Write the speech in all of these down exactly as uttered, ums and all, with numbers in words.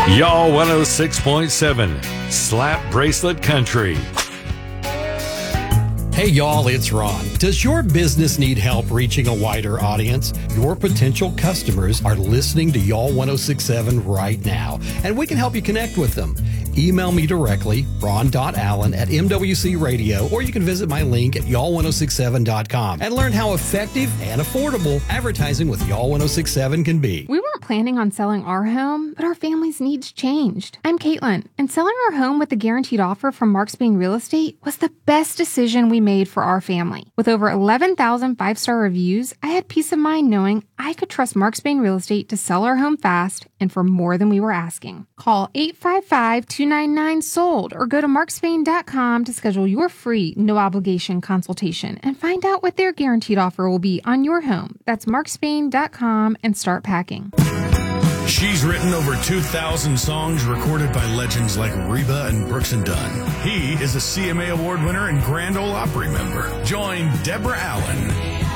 Y'all one oh six point seven, Slap Bracelet Country. Hey y'all, it's Ron. Does your business need help reaching a wider audience? Your potential customers are listening to Y'all one oh six point seven right now, and we can help you connect with them. Email me directly, ron dot allen at m w c radio, or you can visit my link at y'all one oh six seven dot com and learn how effective and affordable advertising with Y'all one oh six point seven can be. We weren't planning on selling our home, but our family's needs changed. I'm Caitlin, and selling our home with a guaranteed offer from Mark Spain Real Estate was the best decision we made for our family. With over eleven thousand five-star reviews, I had peace of mind knowing I could trust Mark Spain Real Estate to sell our home fast and for more than we were asking. Call eight five five, two nine nine, sold or go to mark spain dot com to schedule your free no-obligation consultation and find out what their guaranteed offer will be on your home. That's mark spain dot com and start packing. She's written over two thousand songs recorded by legends like Reba and Brooks and Dunn. He is a C M A Award winner and Grand Ole Opry member. Join Deborah Allen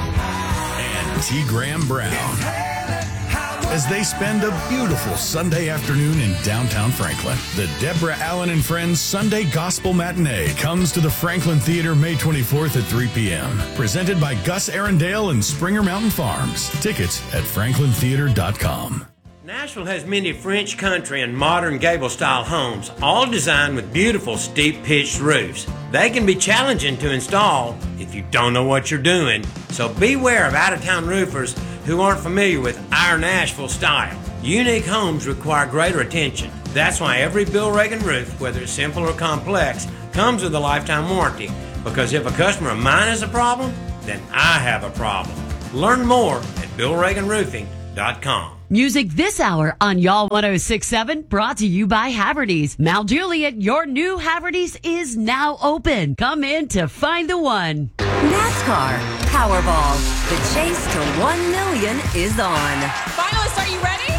and T. Graham Brown as they spend a beautiful Sunday afternoon in downtown Franklin. The Deborah Allen and Friends Sunday Gospel Matinee comes to the Franklin Theater May twenty-fourth at three p.m. Presented by Gus Arundale and Springer Mountain Farms. Tickets at franklin theater dot com. Nashville has many French country and modern gable-style homes, all designed with beautiful steep-pitched roofs. They can be challenging to install if you don't know what you're doing, so beware of out-of-town roofers who aren't familiar with our Nashville style. Unique homes require greater attention. That's why every Bill Reagan roof, whether it's simple or complex, comes with a lifetime warranty, because if a customer of mine has a problem, then I have a problem. Learn more at bill reagan roofing dot com. Music this hour on Y'all one oh six point seven, brought to you by Haverty's. Mal Juliet, your new Haverty's is now open. Come in to find the one. NASCAR Powerball. The chase to one million is on. Finalists, are you ready?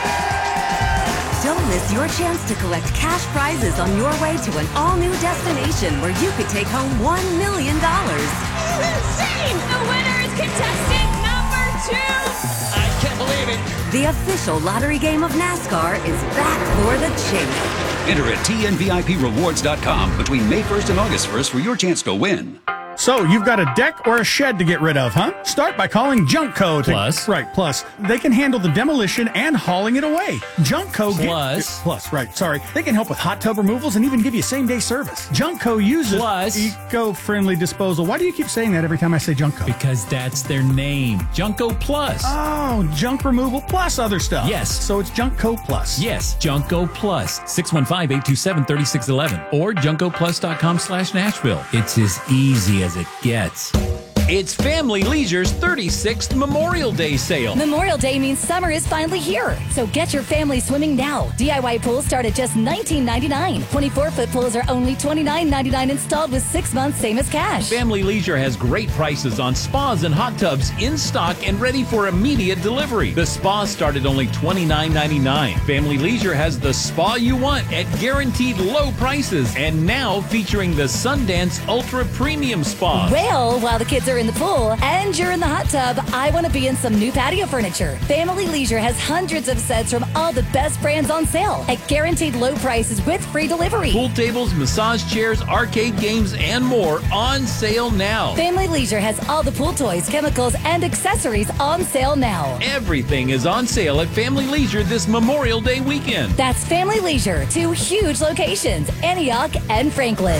Don't miss your chance to collect cash prizes on your way to an all-new destination where you could take home one million dollars. Insane! The winner is contestant number two. I can't believe it. The official lottery game of NASCAR is back for the chase. Enter at T N V I P rewards dot com between May first and August first for your chance to win. So, you've got a deck or a shed to get rid of, huh? Start by calling Junkco. To, Plus. Right, plus. They can handle the demolition and hauling it away. Junkco. Plus. Get, plus, right, sorry. They can help with hot tub removals and even give you same-day service. Junkco uses Plus. eco-friendly disposal. Why do you keep saying that every time I say Junkco? Because that's their name. Junko Plus. Oh, junk removal plus other stuff. Yes. So it's Junkco Plus. Yes, Junko Plus. six one five, eight two seven, three six one one or junko plus dot com slash Nashville. It's as easy as it gets. It's Family Leisure's thirty-sixth Memorial Day sale. Memorial Day means summer is finally here. So get your family swimming now. D I Y pools start at just nineteen ninety-nine. twenty-four foot pools are only twenty-nine ninety-nine installed with six months, same as cash. Family Leisure has great prices on spas and hot tubs in stock and ready for immediate delivery. The spas start at only twenty-nine ninety-nine. Family Leisure has the spa you want at guaranteed low prices, and now featuring the Sundance Ultra Premium Spa. Well, while the kids are in the pool and you're in the hot tub, I want to be in some new patio furniture. Family Leisure has hundreds of sets from all the best brands on sale at guaranteed low prices with free delivery. Pool tables, massage chairs, arcade games, and more on sale now. Family Leisure has all the pool toys, chemicals, and accessories on sale now. Everything is on sale at Family Leisure this Memorial Day weekend. That's Family Leisure, two huge locations, Antioch and Franklin.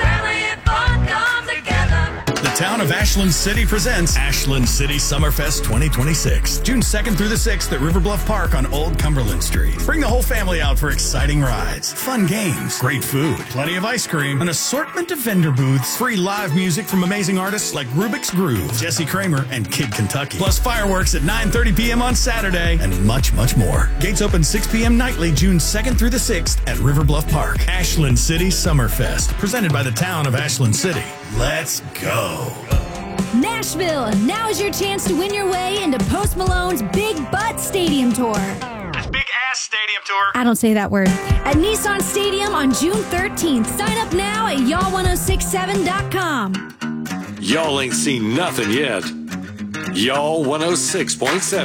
The town of Ashland City presents Ashland City Summerfest twenty twenty-six. June second through the sixth at River Bluff Park on Old Cumberland Street. Bring the whole family out for exciting rides, fun games, great food, plenty of ice cream, an assortment of vendor booths, free live music from amazing artists like Rubik's Groove, Jesse Kramer, and Kid Kentucky. Plus fireworks at nine thirty p.m. on Saturday, and much, much more. Gates open six p.m. nightly, June second through the sixth at River Bluff Park. Ashland City Summerfest, presented by the town of Ashland City. Let's go. Nashville, now is your chance to win your way into Post Malone's Big Butt Stadium Tour. Big Ass Stadium Tour. I don't say that word. At Nissan Stadium on June thirteenth. Sign up now at y'all one oh six seven dot com. Y'all ain't seen nothing yet. Y'all one oh six point seven.